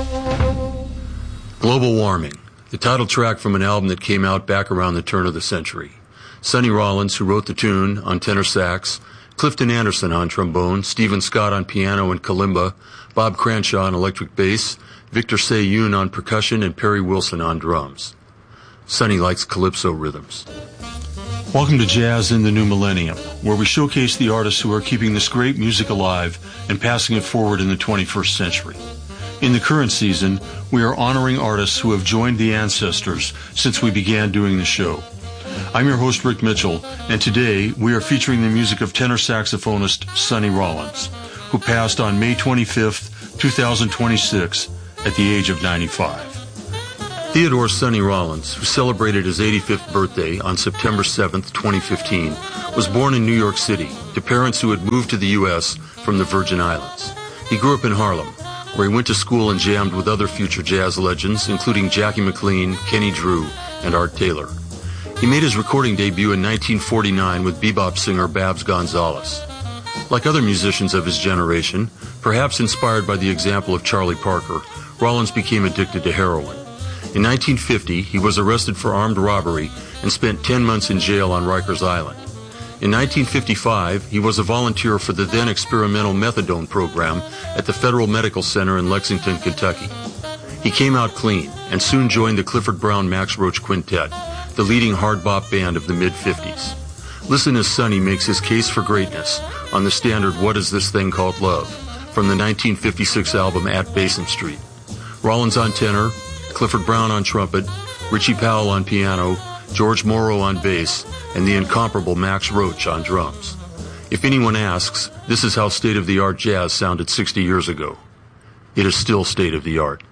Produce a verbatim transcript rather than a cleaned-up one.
Global Warming, the title track from an album that came out back around the turn of the century. Sonny Rollins, who wrote the tune, on tenor sax, Clifton Anderson on trombone, Stephen Scott on piano and kalimba, Bob Cranshaw on electric bass, Victor Say-Yoon on percussion, and Perry Wilson on drums. Sonny likes calypso rhythms. Welcome to Jazz in the New Millennium, where we showcase the artists who are keeping this great music alive and passing it forward in the twenty-first century. In the current season, we are honoring artists who have joined the ancestors since we began doing the show. I'm your host, Rick Mitchell, and today we are featuring the music of tenor saxophonist Sonny Rollins, who passed on May twenty-fifth, twenty twenty-six, at the age of ninety-five. Theodore Sonny Rollins, who celebrated his eighty-fifth birthday on September seventh, twenty fifteen, was born in New York City to parents who had moved to the U S from the Virgin Islands. He grew up in Harlem, where he went to school and jammed with other future jazz legends, including Jackie McLean, Kenny Drew, and Art Taylor. He made his recording debut in nineteen forty-nine with bebop singer Babs Gonzalez. Like other musicians of his generation, perhaps inspired by the example of Charlie Parker, Rollins became addicted to heroin. In nineteen fifty, he was arrested for armed robbery and spent ten months in jail on Rikers Island. In nineteen fifty-five, he was a volunteer for the then experimental methadone program at the Federal Medical Center in Lexington, Kentucky. He came out clean and soon joined the Clifford Brown Max Roach Quintet, the leading hard bop band of the mid-fifties. Listen as Sonny makes his case for greatness on the standard What Is This Thing Called Love from the nineteen fifty-six album At Basin Street. Rollins on tenor, Clifford Brown on trumpet, Richie Powell on piano, George Morrow on bass, and the incomparable Max Roach on drums. If anyone asks, this is how state-of-the-art jazz sounded sixty years ago. It is still state-of-the-art.